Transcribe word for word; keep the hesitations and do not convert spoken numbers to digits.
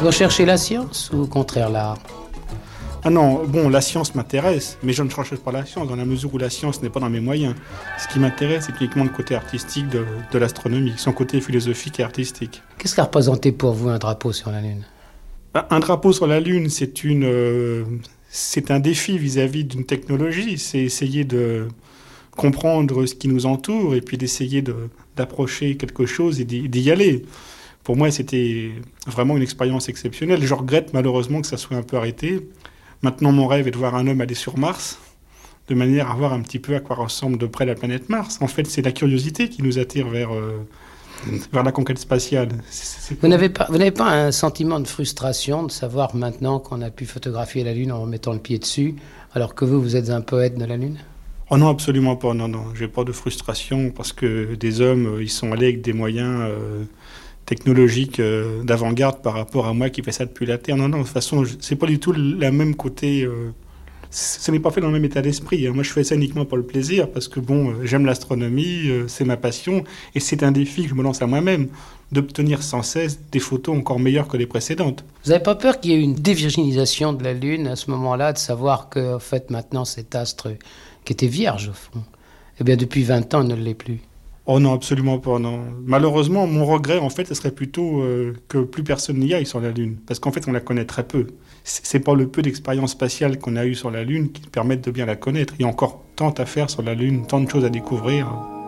Vous recherchez la science ou au contraire l'art? Ah non, bon, la science m'intéresse, mais je ne cherche pas la science dans la mesure où la science n'est pas dans mes moyens. Ce qui m'intéresse, c'est uniquement le côté artistique de, de l'astronomie, son côté philosophique et artistique. Qu'est-ce qu'a représenté pour vous un drapeau sur la Lune? Un drapeau sur la Lune, c'est une, euh, c'est un défi vis-à-vis d'une technologie. C'est essayer de comprendre ce qui nous entoure et puis d'essayer de, d'approcher quelque chose et d'y, d'y aller. Pour moi, c'était vraiment une expérience exceptionnelle. Je regrette malheureusement que ça soit un peu arrêté. Maintenant, mon rêve est de voir un homme aller sur Mars, de manière à voir un petit peu à quoi ressemble de près la planète Mars. En fait, c'est la curiosité qui nous attire vers, euh, vers la conquête spatiale. C'est, c'est... Vous n'avez pas, vous n'avez pas un sentiment de frustration de savoir maintenant qu'on a pu photographier la Lune en mettant le pied dessus, alors que vous, vous êtes un poète de la Lune? Oh non, absolument pas. Non, non, j'ai pas de frustration parce que des hommes, ils sont allés avec des moyens euh, technologiques euh, d'avant-garde par rapport à moi qui fais ça depuis la Terre. Non, non, de toute façon, je, c'est pas du tout le même côté. Euh, ce n'est pas fait dans le même état d'esprit. Moi, je fais ça uniquement pour le plaisir parce que bon, j'aime l'astronomie, euh, c'est ma passion et c'est un défi que je me lance à moi-même d'obtenir sans cesse des photos encore meilleures que les précédentes. Vous n'avez pas peur qu'il y ait une dévirginisation de la Lune à ce moment-là, de savoir que, en fait, maintenant, cet astre qui était vierge, au fond, eh bien, depuis vingt ans, il ne l'est plus? Oh non, absolument pas, non. Malheureusement, mon regret, en fait, ce serait plutôt euh, que plus personne n'y aille sur la Lune. Parce qu'en fait, on la connaît très peu. C'est, c'est pas le peu d'expériences spatiales qu'on a eues sur la Lune qui permettent de bien la connaître. Il y a encore tant à faire sur la Lune, tant de choses à découvrir.